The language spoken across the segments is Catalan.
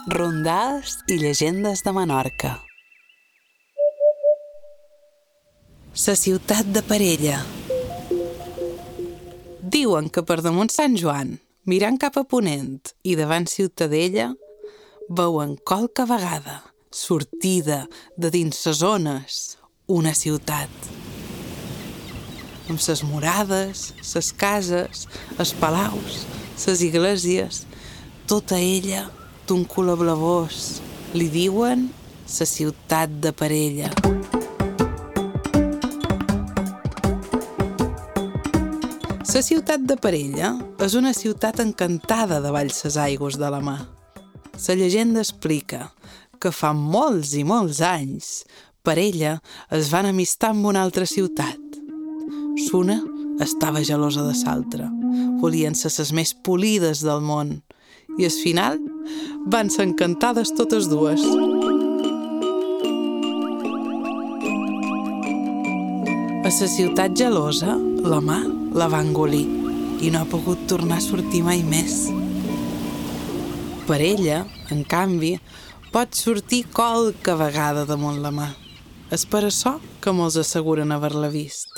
Rondals i llegendes de Menorca. La ciutat de Parella. Diuen que per damunt Sant Joan, mirant cap a ponent i davant Ciutadella, veuen qualque vegada, sortida de dins ses zones, una ciutat. Amb ses murades, ses cases, els palaus, ses iglesias, tota ella d'un color blavós. Li diuen la ciutat de Parella. La ciutat de Parella és una ciutat encantada davall ses aigües de la mar. La llegenda explica que fa molts i molts anys Parella es van amistar amb una altra ciutat. L'una estava gelosa de l'altra. Volien ser les més polides del món. I al final van ser encantades totes dues. A la ciutat gelosa, la mà la va engolir i no ha pogut tornar a sortir mai més. Parella, en canvi, pot sortir qualque vegada damunt la mà. És per això que molts asseguren haver-la vist.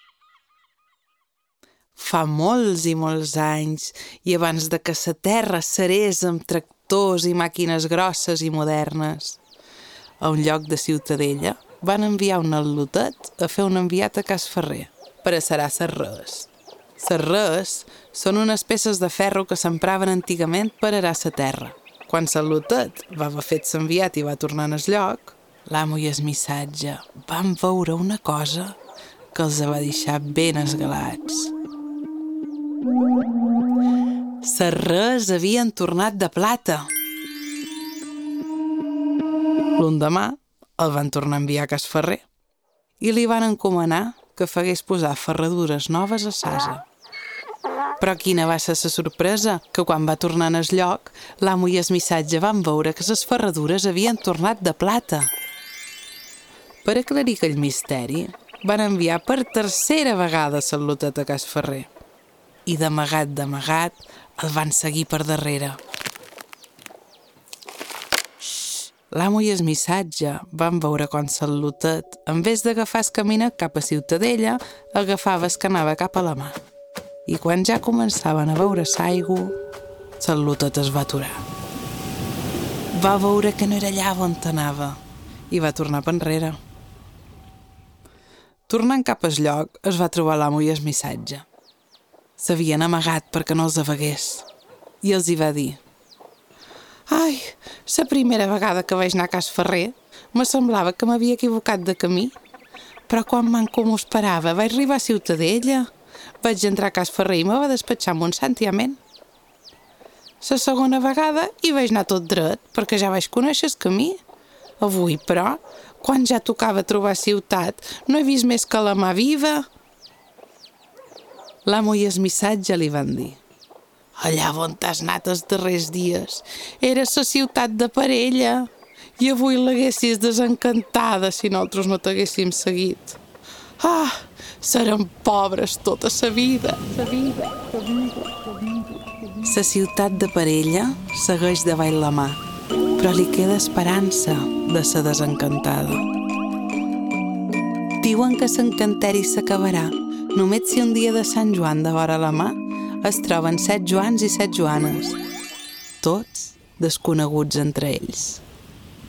Fa molts i molts anys, i abans de que la terra serés amb tractors i màquines grosses i modernes, a un lloc de Ciutadella van enviar un al·lotet a fer un enviat a Cas Ferrer per a serar ses rees. Les rees són unes peces de ferro que s'empraven antigament per arar la terra. Quan l'al·lotet va haver fet l'enviat i va tornar al lloc, l'amo i el missatge van veure una cosa que els va deixar ben esgalats. Les rees havien tornat de plata. L'endemà el van tornar a enviar a Cas Ferrer i li van encomanar que fagués posar ferradures noves a l'ase. Però quina va ser la sorpresa, que quan va tornar al lloc, l'amo i el missatge van veure que les ferradures havien tornat de plata. Per aclarir aquell misteri, van enviar per tercera vegada l'al·lotet a Cas Ferrer. I d'amagat, el van seguir per darrere. L'amo i el missatge van veure quan l'al·lotet, en vez d'agafar el camí cap a Ciutadella, agafava el que anava cap a la mar. I quan ja començaven a veure l'aigua, l'al·lotet es va aturar. Va veure que no era allà on anava i va tornar per enrere. Tornant cap al lloc, es va trobar l'amo i el missatge. S'havien amagat perquè no els avegués. I els hi va dir: «Ai, la primera vegada que vaig anar a Cas Ferrer me semblava que m'havia equivocat de camí, però quan manco m'ho esperava vaig arribar a Ciutadella. Vaig entrar a Cas Ferrer i me va despatxar amb un santiament. La segona vegada hi vaig anar tot dret perquè ja vaig conèixer el camí. Avui, però, quan ja tocava trobar ciutat, no he vist més que la mà viva». L'amo i el missatge li van dir: «Allà on t'has anat els darrers dies era la ciutat de Parella i avui l'haguessis desencantada si nosaltres no t'haguéssim seguit. Ah, serem pobres tota sa vida». La ciutat de Parella segueix davall la mà, però li queda esperança de ser desencantada. Diuen que l'encanteri s'acabarà només si un dia de Sant Joan de vora la mà es troben 7 Joans i 7 Joanes, tots desconeguts entre ells.